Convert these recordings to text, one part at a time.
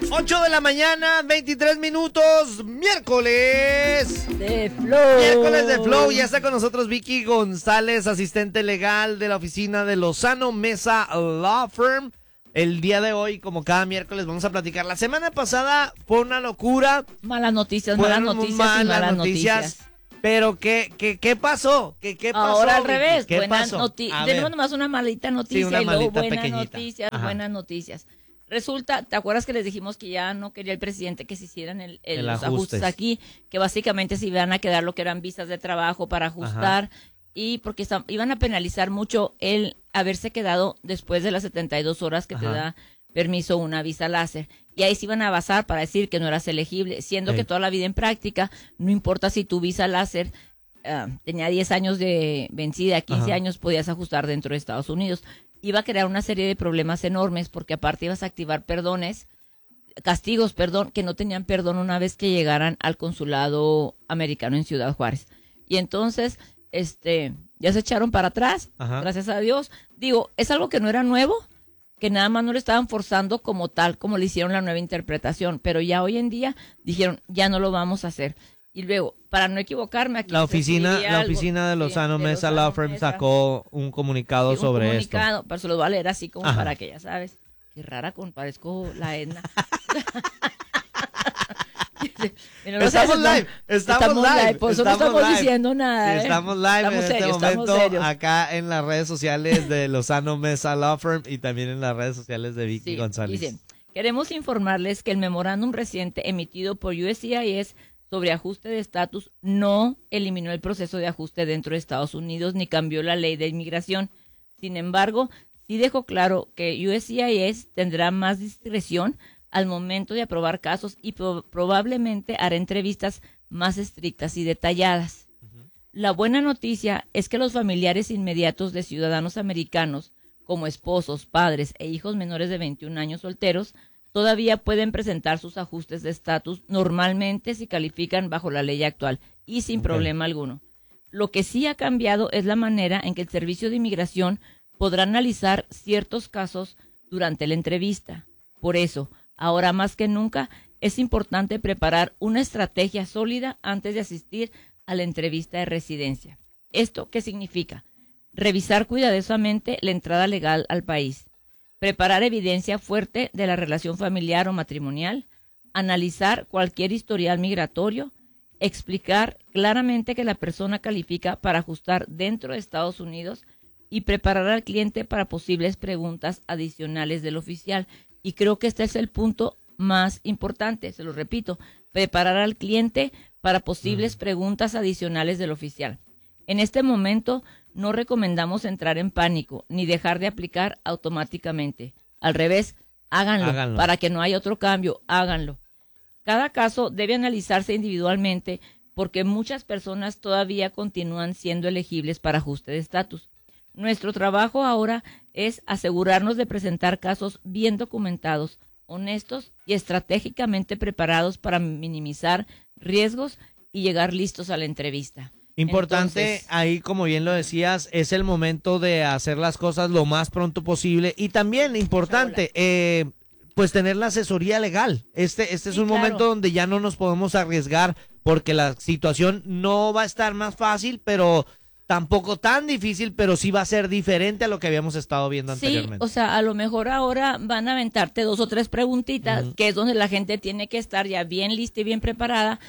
8 de la mañana, 23 minutos, miércoles de Flow. Miércoles de Flow. Ya está con nosotros Vicky González, asistente legal de la oficina de Lozano Mesa Law Firm. El día de hoy, como cada miércoles, vamos a platicar. La semana pasada fue una locura. Malas noticias. Pero, ¿qué pasó? ¿Qué pasó? Ahora al revés. ¿Qué pasó? Tenemos nomás una maldita noticia, sí, una y luego buenas buenas noticias. Resulta, ¿te acuerdas que les dijimos que ya no quería el presidente que se hicieran los ajustes aquí? Que básicamente se iban a quedar lo que eran visas de trabajo para ajustar. Ajá. Y porque iban a penalizar mucho el haberse quedado después de las 72 horas que te da permiso una visa láser. Y ahí se iban a basar para decir que no eras elegible, siendo que toda la vida en práctica, no importa si tu visa láser tenía 10 años de vencida, 15 años, podías ajustar dentro de Estados Unidos. Iba a crear una serie de problemas enormes porque aparte ibas a activar castigos, que no tenían perdón una vez que llegaran al consulado americano en Ciudad Juárez. Y entonces, ya se echaron para atrás, gracias a Dios. Digo, es algo que no era nuevo, que nada más no lo estaban forzando como tal, como le hicieron la nueva interpretación, pero ya hoy en día dijeron, ya no lo vamos a hacer. Y luego, para no equivocarme, aquí la oficina de Lozano Mesa Law Firm sacó un comunicado sobre esto. Pero se lo voy a leer así como para que ya sabes. Qué rara, parezco la Edna. Estamos live. Por eso no estamos diciendo nada. Estamos live en este momento acá en las redes sociales de Lozano Mesa Law Firm y también en las redes sociales de Vicky González. Dicen, queremos informarles que el memorándum reciente emitido por USCIS sobre ajuste de estatus no eliminó el proceso de ajuste dentro de Estados Unidos ni cambió la ley de inmigración. Sin embargo, sí dejó claro que USCIS tendrá más discreción al momento de aprobar casos y probablemente hará entrevistas más estrictas y detalladas. La buena noticia es que los familiares inmediatos de ciudadanos americanos, como esposos, padres e hijos menores de 21 años solteros, todavía pueden presentar sus ajustes de estatus normalmente si califican bajo la ley actual y sin problema alguno. Lo que sí ha cambiado es la manera en que el Servicio de Inmigración podrá analizar ciertos casos durante la entrevista. Por eso, ahora más que nunca, es importante preparar una estrategia sólida antes de asistir a la entrevista de residencia. ¿Esto qué significa? Revisar cuidadosamente la entrada legal al país, preparar evidencia fuerte de la relación familiar o matrimonial, analizar cualquier historial migratorio, explicar claramente que la persona califica para ajustar dentro de Estados Unidos y preparar al cliente para posibles preguntas adicionales del oficial. Y creo que este es el punto más importante, se lo repito, preparar al cliente para posibles preguntas adicionales del oficial. En este momento no recomendamos entrar en pánico ni dejar de aplicar automáticamente. Al revés, háganlo. Para que no haya otro cambio, háganlo. Cada caso debe analizarse individualmente porque muchas personas todavía continúan siendo elegibles para ajuste de estatus. Nuestro trabajo ahora es asegurarnos de presentar casos bien documentados, honestos y estratégicamente preparados para minimizar riesgos y llegar listos a la entrevista. Importante. Entonces, ahí, como bien lo decías, es el momento de hacer las cosas lo más pronto posible y también importante, pues tener la asesoría legal. Este es un momento donde ya no nos podemos arriesgar porque la situación no va a estar más fácil, pero tampoco tan difícil, pero sí va a ser diferente a lo que habíamos estado viendo anteriormente. O sea, a lo mejor ahora van a aventarte 2 o 3 preguntitas, que es donde la gente tiene que estar ya bien lista y bien preparada.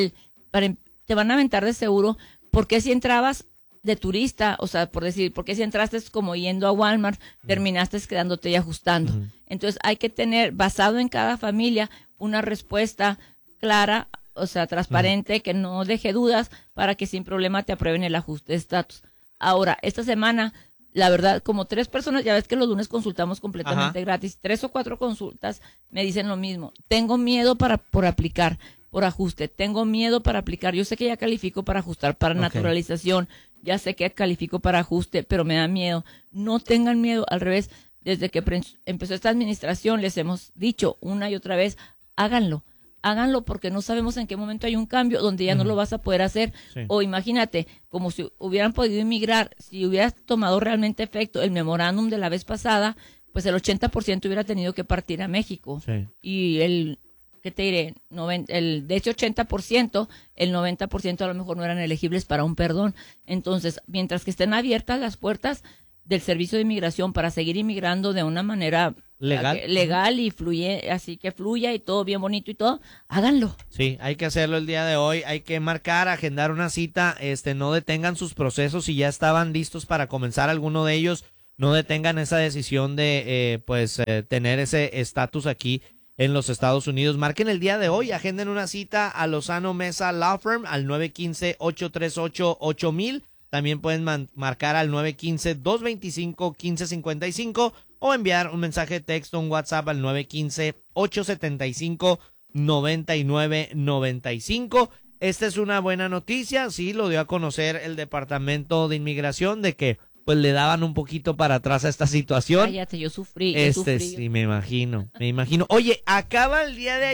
Te van a aventar de seguro, ¿por qué si entrabas de turista? O sea, por decir, ¿por qué si entraste como yendo a Walmart, terminaste quedándote y ajustando? Entonces hay que tener, basado en cada familia, una respuesta clara, o sea, transparente, que no deje dudas para que sin problema te aprueben el ajuste de estatus. Ahora, esta semana, la verdad, como 3 personas, ya ves que los lunes consultamos completamente gratis, 3 o 4 consultas me dicen lo mismo. Tengo miedo por aplicar, por ajuste. Tengo miedo para aplicar. Yo sé que ya califico para ajustar para naturalización. Ya sé que califico para ajuste, pero me da miedo. No tengan miedo, al revés. Desde que empezó esta administración les hemos dicho una y otra vez, háganlo. Háganlo porque no sabemos en qué momento hay un cambio donde ya no lo vas a poder hacer. Sí. O imagínate, como si hubieran podido inmigrar, si hubiera tomado realmente efecto el memorándum de la vez pasada, pues el 80% hubiera tenido que partir a México. Sí. Y ¿qué te diré? De ese 80%, el 90% a lo mejor no eran elegibles para un perdón. Entonces, mientras que estén abiertas las puertas del Servicio de Inmigración para seguir inmigrando de una manera legal y así que fluya y todo bien bonito y todo, háganlo. Sí, hay que hacerlo el día de hoy, hay que marcar, agendar una cita, no detengan sus procesos si ya estaban listos para comenzar alguno de ellos, no detengan esa decisión de tener ese estatus aquí en los Estados Unidos. Marquen el día de hoy, agenden una cita a Lozano Mesa Law Firm al 915-838-8000. También pueden marcar al 915-225-1555 o enviar un mensaje de texto, un WhatsApp al 915-875-9995. Esta es una buena noticia, sí, lo dio a conocer el Departamento de Inmigración de que pues le daban un poquito para atrás a esta situación. Cállate, yo sufrí. Sí, me imagino. Oye, acaba el día de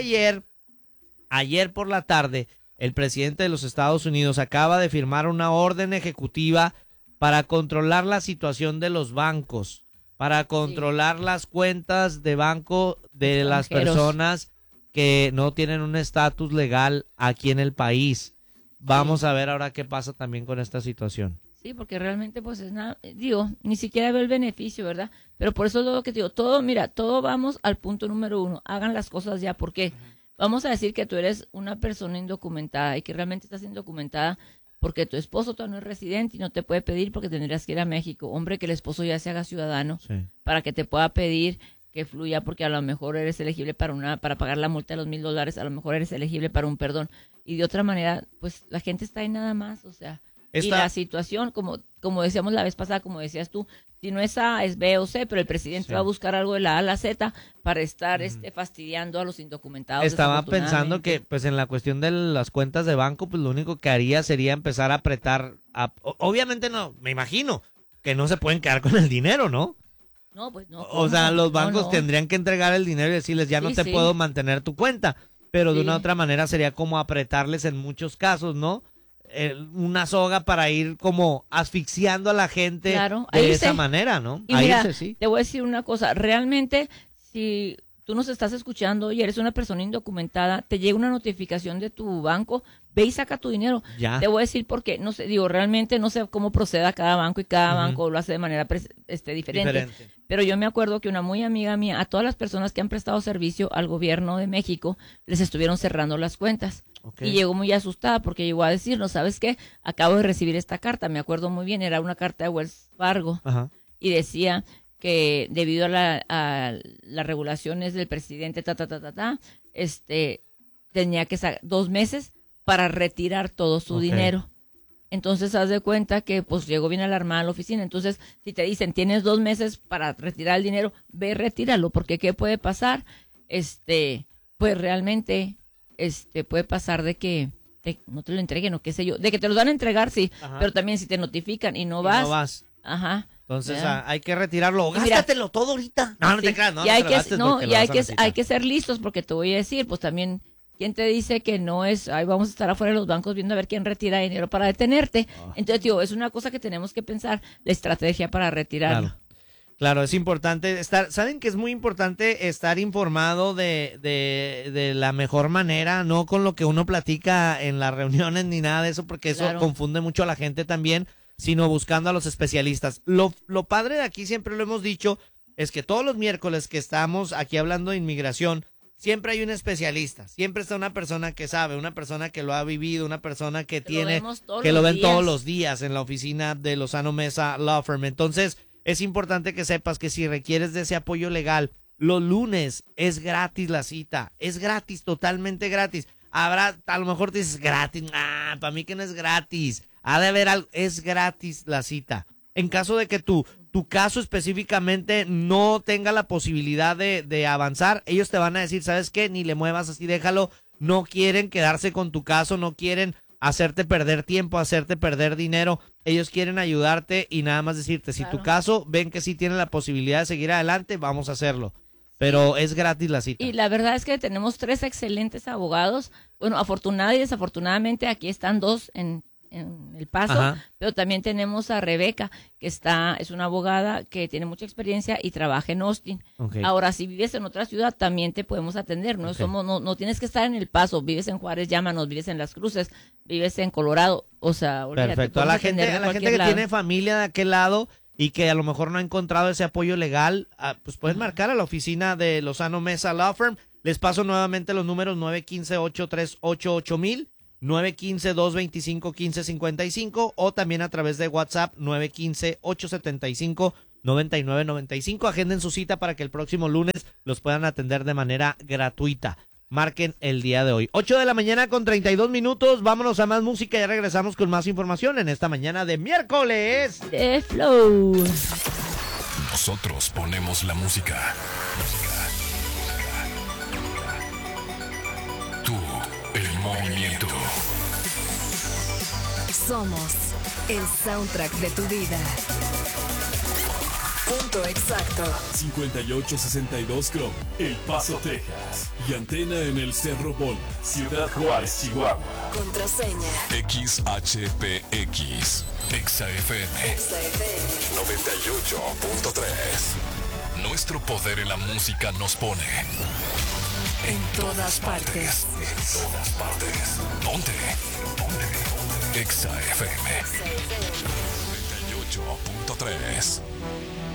ayer por la tarde, el presidente de los Estados Unidos acaba de firmar una orden ejecutiva para controlar la situación de los bancos, para controlar las cuentas de banco de las personas que no tienen un estatus legal aquí en el país. Vamos a ver ahora qué pasa también con esta situación. Sí, porque realmente pues es nada, ni siquiera veo el beneficio, ¿verdad? Pero por eso es lo que digo, todo vamos al punto número 1, hagan las cosas ya, porque vamos a decir que tú eres una persona indocumentada y que realmente estás indocumentada porque tu esposo todavía no es residente y no te puede pedir porque tendrías que ir a México. Hombre, que el esposo ya se haga ciudadano para que te pueda pedir que fluya, porque a lo mejor eres elegible para pagar la multa de los $1,000, a lo mejor eres elegible para un perdón. Y de otra manera, pues la gente está ahí nada más, o sea... Y la situación, como decíamos la vez pasada, como decías tú, si no es A, es B o C, pero el presidente va a buscar algo de la A a la Z para estar fastidiando a los indocumentados. Estaba pensando que pues en la cuestión de las cuentas de banco, pues lo único que haría sería empezar a apretar. Obviamente no, me imagino que no se pueden quedar con el dinero, ¿no? No, pues no. O sea, los bancos tendrían que entregar el dinero y decirles, ya no te puedo mantener tu cuenta. Pero de una u otra manera sería como apretarles en muchos casos, ¿no? Una soga para ir como asfixiando a la gente de esa manera, ¿no? Y mira, te voy a decir una cosa, realmente si tú nos estás escuchando y eres una persona indocumentada, te llega una notificación de tu banco, ve y saca tu dinero. Ya. Te voy a decir por qué, no sé, realmente no sé cómo proceda cada banco y cada banco lo hace de manera diferente. Pero yo me acuerdo que una muy amiga mía, a todas las personas que han prestado servicio al gobierno de México, les estuvieron cerrando las cuentas. Y llegó muy asustada porque llegó a decirnos, ¿sabes qué? Acabo de recibir esta carta, me acuerdo muy bien, era una carta de Wells Fargo. Y decía que debido a las regulaciones del presidente, tenía que 2 meses para retirar todo su dinero. Entonces, haz de cuenta que pues llegó bien alarmada a la oficina. Entonces, si te dicen, tienes 2 meses para retirar el dinero, ve, retíralo, porque ¿qué puede pasar? Pues realmente, puede pasar de que no te lo entreguen o qué sé yo. De que te los van a entregar, sí, pero también si te notifican y no vas. Ajá. Entonces hay que retirarlo. Gástatelo todo ahorita. No, no te creas, no. Y hay que ser listos porque te voy a decir, pues también, ¿quién te dice que no es? Ahí vamos a estar afuera de los bancos viendo a ver quién retira dinero para detenerte. Entonces, es una cosa que tenemos que pensar, la estrategia para retirarlo. Claro, es importante saben que es muy importante estar informado de la mejor manera, no con lo que uno platica en las reuniones ni nada de eso, porque eso confunde mucho a la gente también, sino buscando a los especialistas. Lo padre de aquí, siempre lo hemos dicho, es que todos los miércoles que estamos aquí hablando de inmigración, siempre hay un especialista, siempre está una persona que sabe, una persona que lo ha vivido, una persona que lo ven todos los días en la oficina de Lozano Mesa Law Firm. Entonces, es importante que sepas que si requieres de ese apoyo legal, los lunes es gratis la cita, es gratis, totalmente gratis. A lo mejor te dices gratis, para mí que no es gratis, ha de haber algo, es gratis la cita. En caso de que tu caso específicamente no tenga la posibilidad de avanzar, ellos te van a decir, ¿sabes qué? Ni le muevas así, déjalo, no quieren quedarse con tu caso, no quieren hacerte perder tiempo, hacerte perder dinero, ellos quieren ayudarte y nada más decirte, si tu caso ven que sí tiene la posibilidad de seguir adelante, vamos a hacerlo. Pero es gratis la cita. Y la verdad es que tenemos 3 excelentes abogados. Bueno, afortunada y desafortunadamente aquí están 2 en El Paso, Ajá. pero también tenemos a Rebeca, que es una abogada que tiene mucha experiencia y trabaja en Austin. Okay. Ahora, si vives en otra ciudad, también te podemos atender. No Okay. no tienes que estar en El Paso, vives en Juárez, llámanos, vives en Las Cruces, vives en Colorado, o sea, olvídate, Perfecto. A la gente, que tiene familia de aquel lado y que a lo mejor no ha encontrado ese apoyo legal, pues pueden marcar a la oficina de Lozano Mesa Law Firm. Les paso nuevamente los números 915-838-8000, 915-225-1555 o también a través de WhatsApp 915-875-9995. Agenden su cita para que el próximo lunes los puedan atender de manera gratuita. Marquen el día de hoy. 8 de la mañana con 32 minutos. Vámonos a más música y ya regresamos con más información en esta mañana de miércoles. The Flow. Nosotros ponemos la música. Tú, el movimiento. Somos el soundtrack de tu vida. Punto exacto. 5862 Chrome, El Paso, Texas. Y antena en el Cerro Bola, Ciudad Juárez, Chihuahua. Contraseña. XHPX. XFM. 98.3. Nuestro poder en la música nos pone En todas partes. En todas partes. Ponte. XFM 98.3.